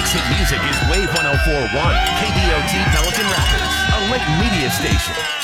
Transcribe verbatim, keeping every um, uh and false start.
Next hit music is Wave one oh four point one, K D O T Pelican Rapids, a Lake Media station.